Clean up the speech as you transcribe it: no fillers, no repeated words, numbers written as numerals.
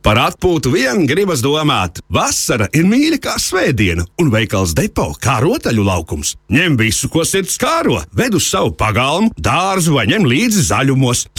Par atpūtu vien gribas domāt. Vasara ir mīļa kā svētdiena, un veikals Depo kā rotaļu laukums. Ņem visu, ko sirds kāro, ved uz savu pagalmu, dārzu vai ņem līdzi zaļumos.